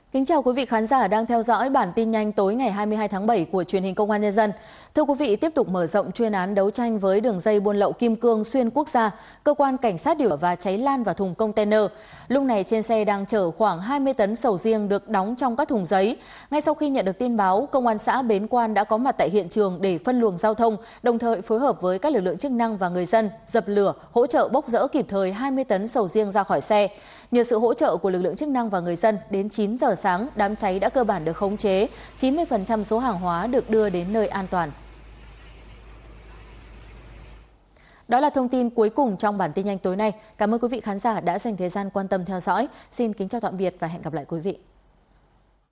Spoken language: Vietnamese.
Kính chào quý vị khán giả đang theo dõi bản tin nhanh tối ngày 22 tháng 7 của truyền hình Công an Nhân dân. Thưa quý vị, tiếp tục mở rộng chuyên án đấu tranh với đường dây buôn lậu kim cương xuyên quốc gia, cơ quan cảnh sát điều tra và cháy lan vào thùng container. Lúc này trên xe đang chở khoảng 20 tấn sầu riêng được đóng trong các thùng giấy. Ngay sau khi nhận được tin báo, Công an xã Bến Quan đã có mặt tại hiện trường để phân luồng giao thông, đồng thời phối hợp với các lực lượng chức năng và người dân dập lửa, hỗ trợ bốc dỡ kịp thời 20 tấn sầu riêng ra khỏi xe. Nhờ sự hỗ trợ của lực lượng chức năng và người dân, đến 9 giờ sáng, đám cháy đã cơ bản được khống chế, 90% số hàng hóa được đưa đến nơi an toàn. Đó là thông tin cuối cùng trong bản tin nhanh tối nay. Cảm ơn quý vị khán giả đã dành thời gian quan tâm theo dõi. Xin kính chào tạm biệt và hẹn gặp lại quý vị.